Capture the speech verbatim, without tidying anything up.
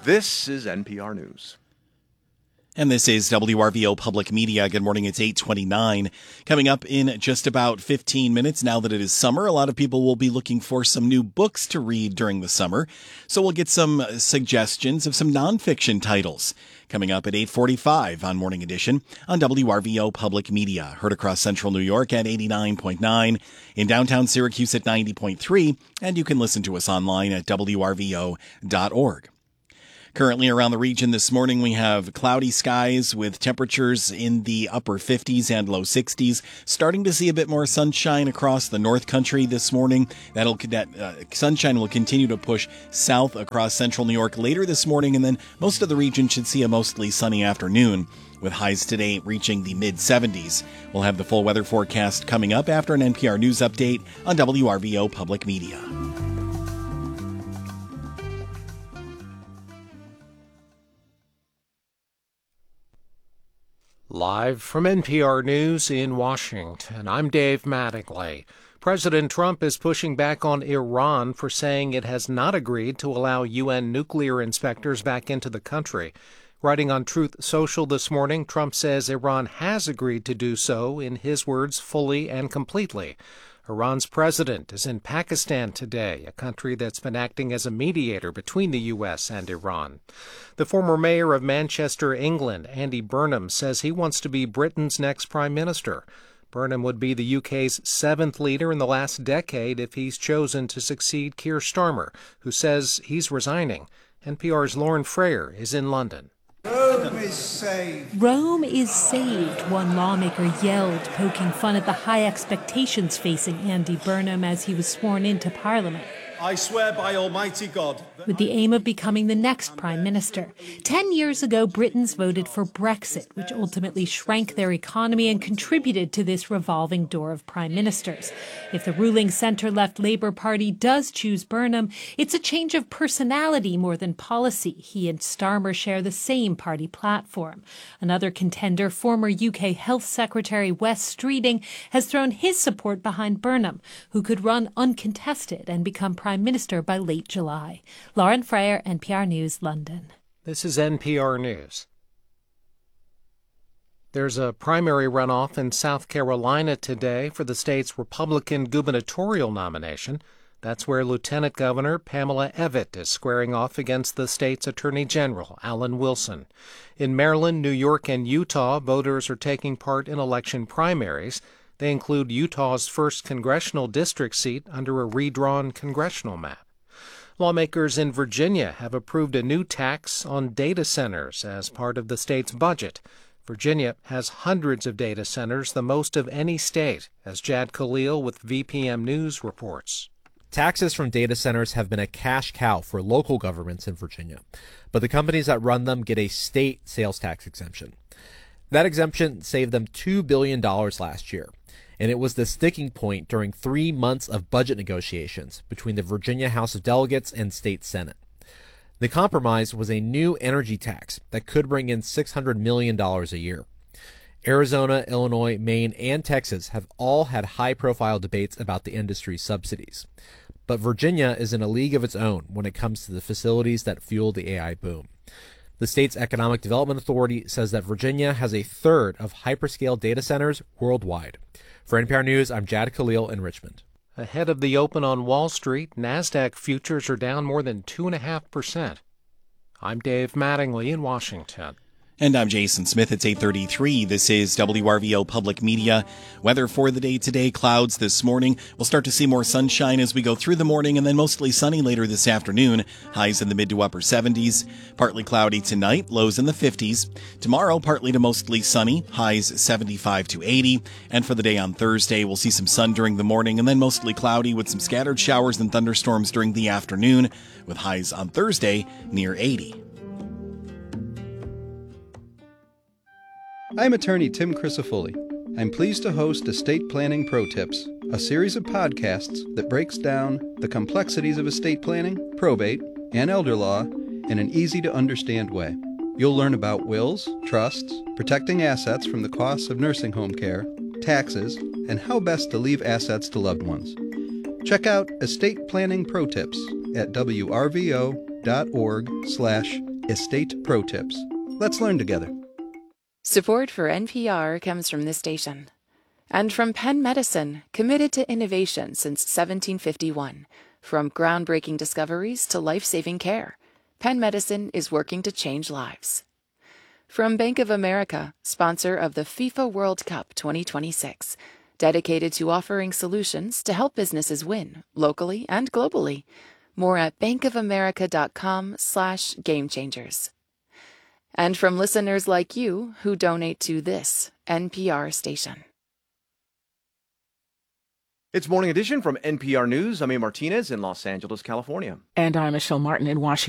This is N P R News. And this is W R V O Public Media. Good morning. It's eight twenty-nine. Coming up in just about fifteen minutes, now that it is summer, a lot of people will be looking for some new books to read during the summer. So we'll get some suggestions of some nonfiction titles. Coming up at eight forty-five on Morning Edition on W R V O Public Media. Heard across central New York at eighty-nine point nine, in downtown Syracuse at ninety point three, and you can listen to us online at W R V O dot org. Currently around the region this morning, we have cloudy skies with temperatures in the upper fifties and low sixties. Starting to see a bit more sunshine across the North Country this morning. That'll that uh, sunshine will continue to push south across central New York later this morning, and then most of the region should see a mostly sunny afternoon, with highs today reaching the mid seventies. We'll have the full weather forecast coming up after an N P R News update on W R V O Public Media. Live from N P R News in Washington, I'm Dave Mattingly. President Trump is pushing back on Iran for saying it has not agreed to allow U N nuclear inspectors back into the country. Writing on Truth Social this morning, Trump says Iran has agreed to do so, in his words, fully and completely. Iran's president is in Pakistan today, a country that's been acting as a mediator between the U S and Iran. The former mayor of Manchester, England, Andy Burnham, says he wants to be Britain's next prime minister. Burnham would be the U K's seventh leader in the last decade if he's chosen to succeed Keir Starmer, who says he's resigning. N P R's Lauren Frayer is in London. Rome is saved. Rome is saved, one lawmaker yelled, poking fun at the high expectations facing Andy Burnham as he was sworn into Parliament. I swear by Almighty God. With the aim of becoming the next prime minister. Ten years ago, Britons voted for Brexit, which ultimately shrank their economy and contributed to this revolving door of prime ministers. If the ruling centre-left Labour Party does choose Burnham, it's a change of personality more than policy. He and Starmer share the same party platform. Another contender, former U K Health Secretary Wes Streeting, has thrown his support behind Burnham, who could run uncontested and become prime minister by late July. Lauren Frayer, N P R News, London. This is N P R News. There's a primary runoff in South Carolina today for the state's Republican gubernatorial nomination. That's where Lieutenant Governor Pamela Evette is squaring off against the state's Attorney General, Alan Wilson. In Maryland, New York, and Utah, voters are taking part in election primaries. They include Utah's first congressional district seat under a redrawn congressional map. Lawmakers in Virginia have approved a new tax on data centers as part of the state's budget. Virginia has hundreds of data centers, the most of any state, as Jad Khalil with V P M News reports. Taxes from data centers have been a cash cow for local governments in Virginia, but the companies that run them get a state sales tax exemption. That exemption saved them two billion dollars last year, and it was the sticking point during three months of budget negotiations between the Virginia House of Delegates and State Senate. The compromise was a new energy tax that could bring in six hundred million dollars a year. Arizona, Illinois, Maine, and Texas have all had high-profile debates about the industry's subsidies. But Virginia is in a league of its own when it comes to the facilities that fuel the A I boom. The state's Economic Development Authority says that Virginia has a third of hyperscale data centers worldwide. For N P R News, I'm Jad Khalil in Richmond. Ahead of the open on Wall Street, NASDAQ futures are down more than two point five percent. I'm Dave Mattingly in Washington. And I'm Jason Smith. It's eight thirty-three. This is W R V O Public Media. Weather for the day today, clouds this morning. We'll start to see more sunshine as we go through the morning, and then mostly sunny later this afternoon. Highs in the mid to upper seventies. Partly cloudy tonight, lows in the fifties. Tomorrow, partly to mostly sunny, highs seventy-five to eighty. And for the day on Thursday, we'll see some sun during the morning, and then mostly cloudy with some scattered showers and thunderstorms during the afternoon, with highs on Thursday near eighty. I'm attorney Tim Crisafulli. I'm pleased to host Estate Planning Pro Tips, a series of podcasts that breaks down the complexities of estate planning, probate, and elder law in an easy-to-understand way. You'll learn about wills, trusts, protecting assets from the costs of nursing home care, taxes, and how best to leave assets to loved ones. Check out Estate Planning Pro Tips at W R V O dot org slash Estate Pro Tips. Let's learn together. Support for N P R comes from this station. And from Penn Medicine, committed to innovation since seventeen fifty-one. From groundbreaking discoveries to life-saving care, Penn Medicine is working to change lives. From Bank of America, sponsor of the FIFA World Cup twenty twenty-six, dedicated to offering solutions to help businesses win, locally and globally. More at bankofamerica.com slash game changers. And from listeners like you who donate to this N P R station. It's Morning Edition from N P R News. I'm A. Martinez in Los Angeles, California. And I'm Michelle Martin in Washington.